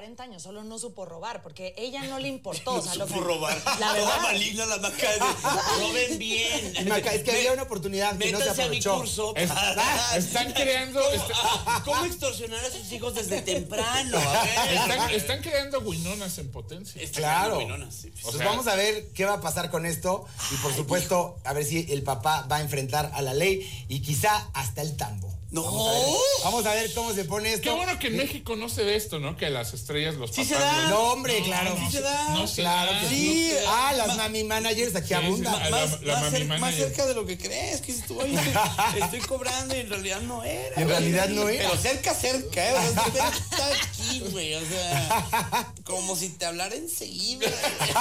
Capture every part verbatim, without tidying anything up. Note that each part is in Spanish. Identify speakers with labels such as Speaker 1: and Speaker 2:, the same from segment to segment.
Speaker 1: cuarenta años, solo no supo robar, porque ella no le importó.
Speaker 2: No
Speaker 1: o sea,
Speaker 2: supo
Speaker 1: lo que,
Speaker 2: robar.
Speaker 1: La verdad.
Speaker 2: Toda maligna la Maca de, roben bien.
Speaker 3: Maca, es que había una oportunidad que no se
Speaker 2: Métanse a mi
Speaker 3: aprovechó.
Speaker 2: curso.
Speaker 4: Es- están creando...
Speaker 2: ¿Cómo,
Speaker 4: está-
Speaker 2: ¿Cómo extorsionar a sus hijos desde temprano? A ver.
Speaker 4: están, están creando Winonas en potencia.
Speaker 2: Están
Speaker 3: Claro.
Speaker 2: creando Winonas, sí.
Speaker 3: Pues
Speaker 4: O sea-
Speaker 3: vamos a ver qué va a pasar con esto y por supuesto a ver si el papá va a enfrentar a la ley y quizá hasta el tambo.
Speaker 2: No.
Speaker 3: Vamos a ver, vamos a ver cómo se pone esto.
Speaker 4: Qué bueno que en México no se ve esto, ¿no? Que las estrellas, los
Speaker 2: Sí
Speaker 4: papás...
Speaker 2: se da.
Speaker 4: los-
Speaker 3: No, hombre, claro.
Speaker 2: sí se da.
Speaker 4: No se
Speaker 3: Claro
Speaker 4: da.
Speaker 3: que
Speaker 2: Sí.
Speaker 3: sí. Ah, las mami managers aquí
Speaker 4: Sí,
Speaker 3: abundan.
Speaker 4: sí, la-
Speaker 2: Más,
Speaker 4: la
Speaker 2: más
Speaker 4: mami
Speaker 2: cer- más
Speaker 4: manager.
Speaker 2: cerca de lo que crees, que estoy, estoy, estoy cobrando y en realidad no era.
Speaker 3: En
Speaker 2: güey.
Speaker 3: realidad no era.
Speaker 2: Pero cerca, cerca, ¿eh? O sea, usted está aquí, güey, o sea, como si te hablara enseguida.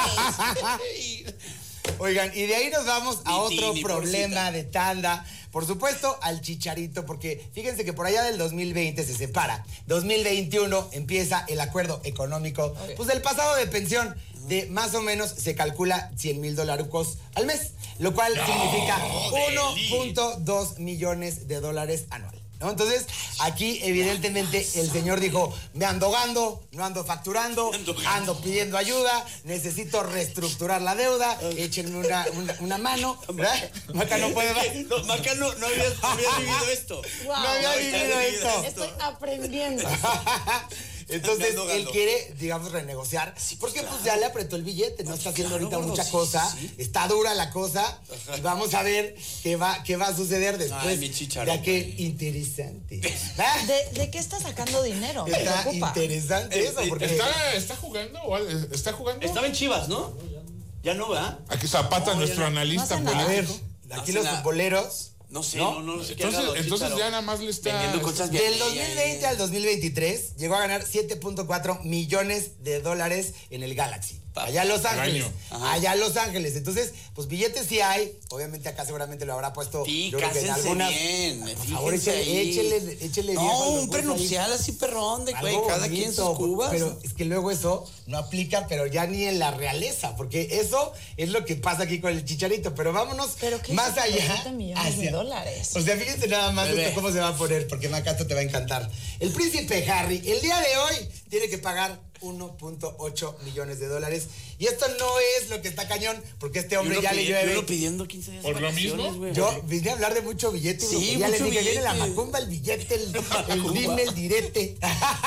Speaker 3: Oigan, y de ahí nos vamos a
Speaker 2: Ni ti,
Speaker 3: otro
Speaker 2: ni
Speaker 3: problema
Speaker 2: porcita.
Speaker 3: de tanda. Por supuesto, al Chicharito, porque fíjense que por allá del dos mil veinte se separa. dos mil veintiuno empieza el acuerdo económico, pues del pasado de pensión, de más o menos se calcula cien mil dolarucos al mes, lo cual significa uno punto dos millones de dólares anual. ¿No? Entonces, aquí evidentemente el señor dijo, me ando gando, no ando facturando,
Speaker 2: Ando gando.
Speaker 3: ando pidiendo ayuda, necesito reestructurar la deuda, échenme una, una, una mano, ¿verdad? Maca no puede más.
Speaker 2: No, Maca no, no, había, no había vivido esto.
Speaker 1: Wow.
Speaker 3: No había
Speaker 2: No,
Speaker 3: vivido
Speaker 2: está
Speaker 3: esto.
Speaker 2: vivido
Speaker 1: Estoy aprendiendo.
Speaker 3: Entonces,
Speaker 2: Me ando
Speaker 3: él
Speaker 2: gando.
Speaker 3: quiere, digamos, renegociar, porque pues ya le apretó el billete, no está haciendo
Speaker 2: claro,
Speaker 3: ahorita
Speaker 2: gordo,
Speaker 3: mucha
Speaker 2: sí,
Speaker 3: cosa,
Speaker 2: sí.
Speaker 3: está dura la cosa, y vamos a ver qué va, qué va a suceder después
Speaker 2: Ay, mi Chicharo,
Speaker 3: de aquel
Speaker 2: güey.
Speaker 3: interesante. ¿Ah?
Speaker 1: ¿De, ¿De qué está sacando dinero? Me
Speaker 3: Está
Speaker 1: preocupa.
Speaker 3: interesante eso, porque
Speaker 4: ¿Está, ¿Está jugando? ¿O al- ¿Está jugando?
Speaker 2: Estaba en Chivas, ¿no? Ya no, ¿verdad?
Speaker 4: Aquí Zapata,
Speaker 2: No,
Speaker 4: nuestro
Speaker 2: ya no.
Speaker 4: analista
Speaker 1: No hace nada.
Speaker 3: a ver,
Speaker 4: político.
Speaker 3: aquí
Speaker 2: Hace
Speaker 3: los
Speaker 2: la-
Speaker 3: futboleros.
Speaker 2: No sé,
Speaker 3: ¿No?
Speaker 2: no, no, sé qué haga
Speaker 4: Entonces,
Speaker 2: don
Speaker 4: entonces
Speaker 2: Chicharo.
Speaker 4: ya nada más le está...
Speaker 2: Vendiendo cosas bien.
Speaker 3: Del dos mil veinte al dos mil veintitrés llegó a ganar siete punto cuatro millones de dólares en el Galaxy. Allá en Los
Speaker 4: Al
Speaker 3: Ángeles.
Speaker 4: año.
Speaker 2: Ajá.
Speaker 3: Allá en Los Ángeles. Entonces, pues billetes sí hay. Obviamente acá seguramente lo habrá puesto.
Speaker 2: Sí,
Speaker 3: yo creo que en
Speaker 2: cásense
Speaker 3: algunas.
Speaker 2: bien.
Speaker 3: Por favor,
Speaker 2: fíjense
Speaker 3: échele,
Speaker 2: ahí.
Speaker 3: échele, échele bien.
Speaker 2: No,
Speaker 3: cuando
Speaker 2: un
Speaker 3: puso ahí.
Speaker 2: prenupcial así perrón de güey,
Speaker 3: Algo
Speaker 2: cada quien
Speaker 3: bonito,
Speaker 2: sus cubas.
Speaker 3: Pero es que luego eso no aplica, pero ya ni en la realeza, porque eso es lo que pasa aquí con el Chicharito. Pero vámonos
Speaker 1: ¿Pero qué
Speaker 3: más
Speaker 1: hizo con
Speaker 3: allá.
Speaker 1: veinte millones de dólares?
Speaker 3: O sea, fíjense nada más
Speaker 2: Bebé.
Speaker 3: esto cómo se va a poner, porque Maca, esto te va a encantar. El príncipe Harry, el día de hoy, tiene que pagar uno punto ocho millones de dólares. Y esto no es lo que está cañón, porque este hombre ya le
Speaker 2: pidiendo,
Speaker 3: llueve.
Speaker 2: Uno pidiendo quince días de
Speaker 4: ¿Por lo
Speaker 2: vacaciones,
Speaker 4: mismo?
Speaker 2: güey.
Speaker 3: Yo vine a hablar de mucho billete,
Speaker 2: Sí,
Speaker 3: porque ya les
Speaker 2: mucho
Speaker 3: dije, viene la
Speaker 2: billete.
Speaker 3: macumba, el billete, el, el
Speaker 2: Macumba.
Speaker 3: dime, el direte.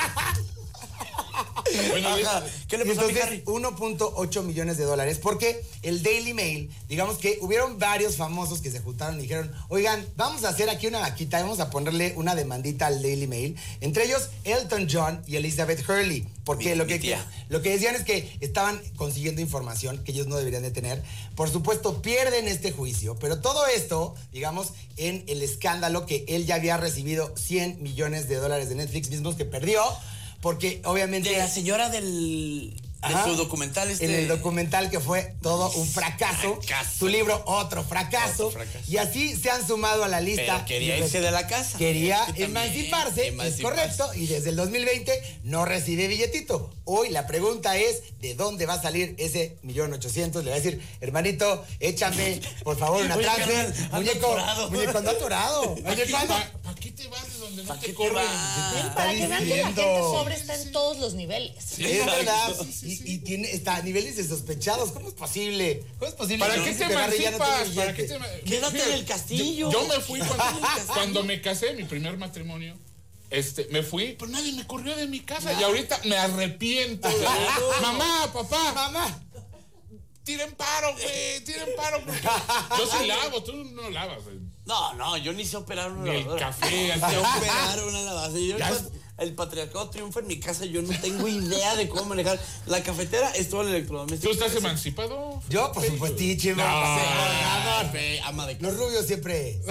Speaker 4: Bueno,
Speaker 2: Ajá. ¿Qué le pasó a mi
Speaker 3: Entonces,
Speaker 2: Harry?
Speaker 3: uno punto ocho millones de dólares, porque el Daily Mail, digamos que hubieron varios famosos que se juntaron y dijeron, oigan, vamos a hacer aquí una vaquita, vamos a ponerle una demandita al Daily Mail, entre ellos Elton John y Elizabeth Hurley, porque
Speaker 2: Mi-
Speaker 3: lo,
Speaker 2: mi
Speaker 3: que,
Speaker 2: tía.
Speaker 3: lo que decían es que estaban consiguiendo información que ellos no deberían de tener, por supuesto pierden este juicio, pero todo esto, digamos, en el escándalo que él ya había recibido cien millones de dólares de Netflix mismos que perdió, porque obviamente...
Speaker 2: De la señora del... De
Speaker 3: Ajá.
Speaker 2: su documental este...
Speaker 3: En el documental que fue todo un fracaso.
Speaker 2: Fracaso.
Speaker 3: Su libro, otro fracaso.
Speaker 2: Otro fracaso.
Speaker 3: Y así se han sumado a la lista.
Speaker 2: Pero quería
Speaker 3: Y-
Speaker 2: irse de la casa.
Speaker 3: Quería
Speaker 2: Es que también,
Speaker 3: emanciparse, es
Speaker 2: emanciparse.
Speaker 3: correcto. Y desde el dos mil veinte no recibe billetito. Hoy la pregunta es, ¿de dónde va a salir ese millón ochocientos? Le va a decir, hermanito, échame, por favor, una
Speaker 2: Oye,
Speaker 3: transfer.
Speaker 2: carnal, ando
Speaker 3: Muñeco,
Speaker 2: atorado.
Speaker 3: muñeco, ando atorado. Muñeco, ando...
Speaker 4: ¿Para qué te vas de donde no
Speaker 2: ¿Pa'
Speaker 4: te
Speaker 2: qué te
Speaker 4: corren?
Speaker 2: vas?
Speaker 1: Ven,
Speaker 3: está
Speaker 1: para que vean que la gente
Speaker 3: diciendo?
Speaker 1: pobre está en todos los niveles.
Speaker 3: Es verdad.
Speaker 4: Sí, sí,
Speaker 3: y,
Speaker 4: sí.
Speaker 3: y tiene, está a niveles de sospechados. ¿Cómo es posible? ¿Cómo es posible?
Speaker 4: ¿Para
Speaker 3: que
Speaker 4: qué
Speaker 3: un
Speaker 4: te
Speaker 3: príncipe Harry ya no
Speaker 4: emancipas?
Speaker 3: tenga
Speaker 4: ¿Para qué
Speaker 3: billete?
Speaker 4: te ema-
Speaker 2: Quédate
Speaker 4: Fíjate,
Speaker 2: en el castillo.
Speaker 4: Yo, yo me fui cuando,
Speaker 2: Quédate en el castillo.
Speaker 4: cuando me casé, mi primer matrimonio. Este, me fui, pero nadie me corrió de mi casa. Y ahorita me arrepiento. de- Mamá, papá,
Speaker 3: Mamá.
Speaker 4: tiren paro, güey, tiren paro. porque Yo sí lavo, tú no lavas. güey.
Speaker 2: No, no, yo ni sé operar una
Speaker 4: Ni el
Speaker 2: lavadora.
Speaker 4: café,
Speaker 2: Sé
Speaker 4: antes-
Speaker 2: operar una lavadora. Yo,
Speaker 4: Ya
Speaker 2: pues, el patriarcado triunfa en mi casa. Yo no tengo idea de cómo manejar. La cafetera es todo el electrodoméstico.
Speaker 4: ¿Tú estás emancipado?
Speaker 3: Yo, por supuestiche,
Speaker 4: No.
Speaker 2: Ah, fe, ama de
Speaker 3: Los rubios siempre.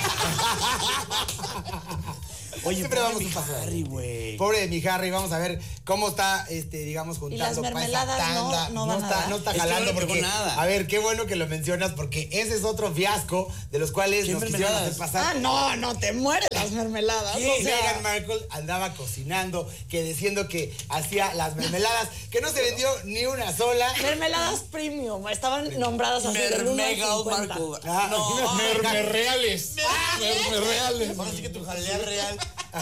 Speaker 2: Oye,
Speaker 3: siempre
Speaker 2: pobre
Speaker 3: vamos
Speaker 2: mi
Speaker 3: un paso adelante.
Speaker 2: Harry, güey.
Speaker 3: Pobre de mi Harry, vamos a ver cómo está, este, digamos, juntando
Speaker 1: las
Speaker 3: para esa
Speaker 1: mermeladas no-
Speaker 3: tanda.
Speaker 1: no van a
Speaker 3: está,
Speaker 1: dar.
Speaker 3: no está
Speaker 2: Es que no
Speaker 3: jalando
Speaker 2: le pegó
Speaker 3: porque,
Speaker 2: nada.
Speaker 3: a ver, qué bueno que lo mencionas porque ese es otro fiasco de los cuales
Speaker 2: ¿Qué
Speaker 3: nos quisieron
Speaker 2: mermeladas?
Speaker 3: hacer pasar.
Speaker 1: Ah, no, no te mueres las mermeladas.
Speaker 3: Sí,
Speaker 1: O sea,
Speaker 3: Meghan Markle andaba cocinando, que diciendo que hacía las mermeladas, que no se vendió ni una sola.
Speaker 1: mermeladas premium. Estaban nombradas así del uno al
Speaker 2: Meghan
Speaker 1: cincuenta.
Speaker 2: Markle.
Speaker 3: Ah,
Speaker 2: No,
Speaker 4: Merme reales. Merme reales.
Speaker 2: ahora sí que tu jalea real.